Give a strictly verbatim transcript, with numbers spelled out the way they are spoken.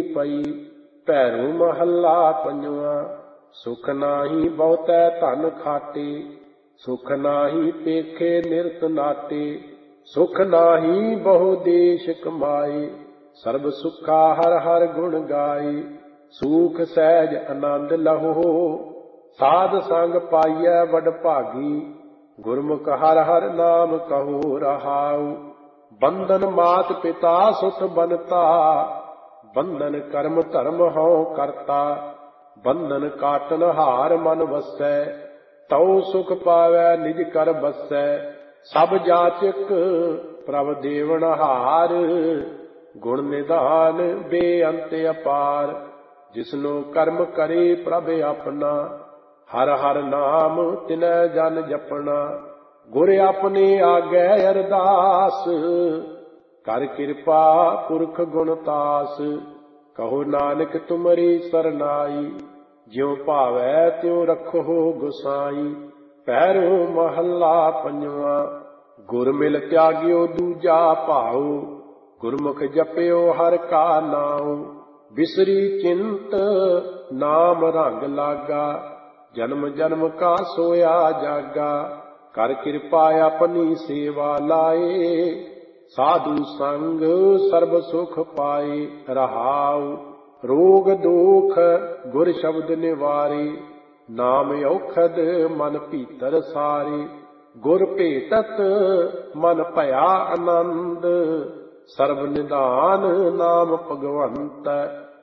पई। भैरो महला पंजवा। सुख नाही बहुतै धन खाटे, सुख नाही पेखे निरत नाटे। सुख नाही बहु देश कमाए, सर्ब सुखा हर हर गुण गाए। सूख सहज आनंद लहो, साध संग पाइयै वड भागी। गुरमुख हर हर नाम कहो रहाऊ। बंधन मात पिता सुत बनता, बंधन कर्म धर्म हौ करता। बंधन काटन हार मन वसै, तौ सुख पावै निज कर बसै। सब जाचक प्रभ देवन हार, गुण निधान बेअंत अपार। जिसनो कर्म करे प्रभ अपना, हर हर नाम तिनै जन जपना। गुर अपने आगे अरदास, कर कृपा पुरख गुणतास। कहो नानक तुमरी सरनाई, ज्यों भावै त्यों रखो गोसाई। भैरो महला पंजवा। गुर मिल त्याग्यो दूजा भाऊ, गुरमुख जप्यो हर का नाऊ। बिसरी चिंत नाम रंग लागा, जन्म जन्म का सोया जागा। कर कृपा अपनी सेवा लाए, साधु संग सर्ब सुख पाए रहाऊ। रोग दोख गुर शब्द निवारे, नाम औखद मन भीतर सारे। गुर भेटत मन भया आनंद, सर्ब निधान नाम भगवंत।